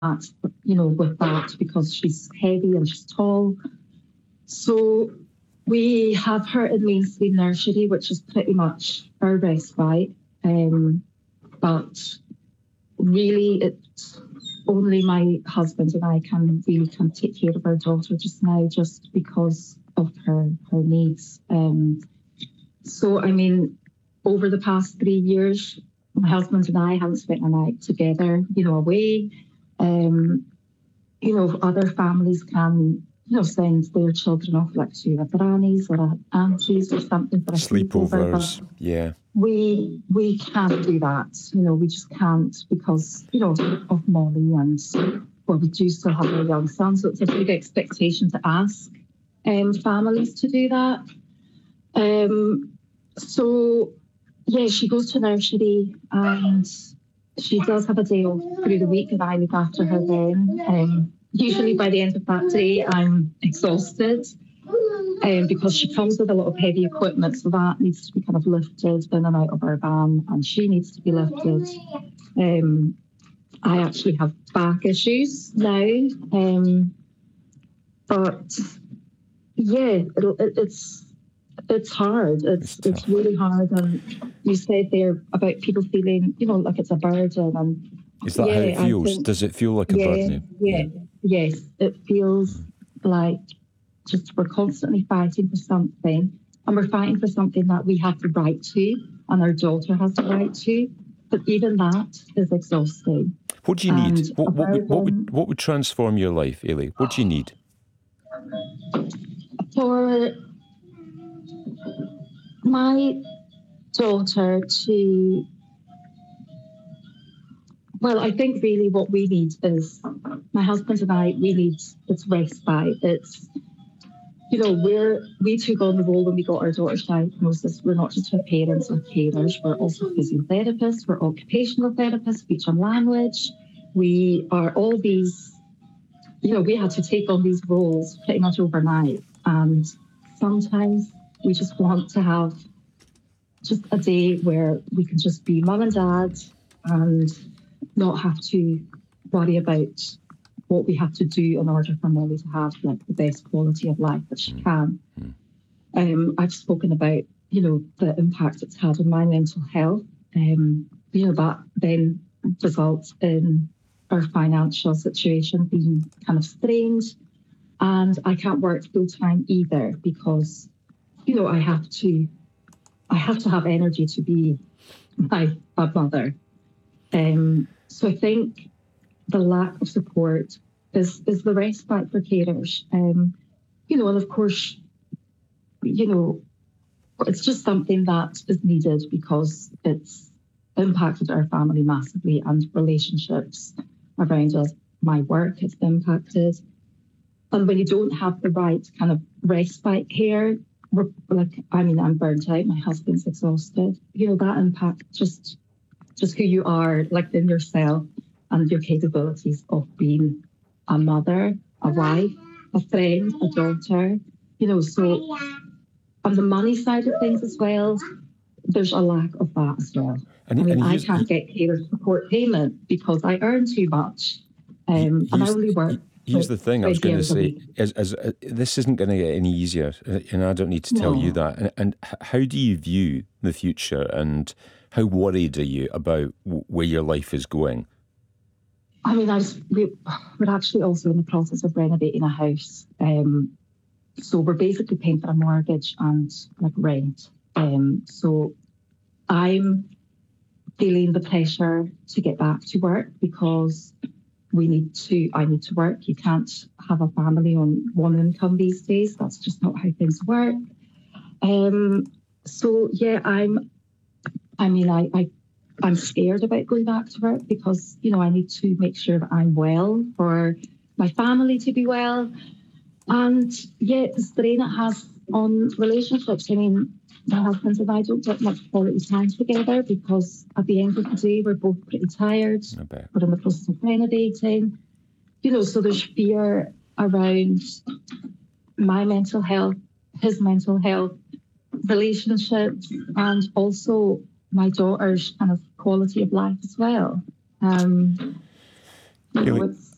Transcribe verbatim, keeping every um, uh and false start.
you know, with that because she's heavy and she's tall. So we have her in mainstream nursery, which is pretty much our respite. Um, but really, it's only my husband and I can really can take care of our daughter just now, just because of her her needs. Um, so, I mean, over the past three years, my husband and I haven't spent a night together, you know, away. Um, you know, other families can, you know, send their children off like to a grannies or a aunties or something for a sleepover. Sleepovers, yeah. We we can't do that. You know, we just can't because, you know, of Molly and, well, we do still have a young son, so it's a big expectation to ask um, families to do that. Um, so, yeah, she goes to nursery and she does have a day off through the week and I look after her then. Um, usually by the end of that day, I'm exhausted um, because she comes with a lot of heavy equipment, so that needs to be kind of lifted in and out of our van, and she needs to be lifted. Um, I actually have back issues now, um, but yeah, it, it, it's it's hard. It's it's, it's really hard, and you said there about people feeling, you know, like it's a burden. And is that yeah, how it feels? think, Does it feel like a yeah, burden? Yeah, yeah, yes, it feels mm. like just we're constantly fighting for something, and we're fighting for something that we have the right to, and our daughter has the right to. But even that is exhausting. What do you and need? What, what, would, what would what would transform your life, Ailey? What do you need? For my daughter to, well, I think really what we need is, my husband and I, we need this respite. It's, you know, we're, we took on the role when we got our daughter's diagnosis. We're not just her parents or carers, we're also physiotherapists, we're occupational therapists, speech and language. We are all these, you know, we had to take on these roles pretty much overnight. And sometimes we just want to have just a day where we can just be mum and dad and not have to worry about what we have to do in order for Molly to have like the best quality of life that she can. Um, I've spoken about, you know, the impact it's had on my mental health. Um, you know, that then results in our financial situation being kind of strained. And I can't work full time either because, you know, I have to, I have to have energy to be my, my mother. Um, so I think the lack of support is is the respite for carers. Um, you know, and of course, you know, it's just something that is needed because it's impacted our family massively and relationships around us. My work has impacted. And when you don't have the right kind of respite care, we're, like, I mean, I'm burnt out, my husband's exhausted, you know, that impacts just, just who you are, like in yourself and your capabilities of being a mother, a wife, a friend, a daughter, you know, so on the money side of things as well, there's a lack of that as well. And, I mean, I can't get carer support payment because I earn too much um, and I only work. Here's the thing I was going to say, is, is, uh, this isn't going to get any easier, and I don't need to tell no. you that. And, and how do you view the future, and how worried are you about w- where your life is going? I mean, I was, we, we're actually also in the process of renovating a house. Um, so we're basically paying for a mortgage and like rent. Um, so I'm feeling the pressure to get back to work because we need to, I need to work. You can't have a family on one income these days. That's just not how things work. Um, so yeah, I'm, I mean, I, I, I'm scared about going back to work because, you know, I need to make sure that I'm well for my family to be well. And yeah, the strain it has on relationships. I mean, my husband and I don't get much quality time together because at the end of the day, we're both pretty tired. We're in the process of renovating. You know, so there's fear around my mental health, his mental health, relationships, and also my daughter's kind of quality of life as well. Um, you know, it's,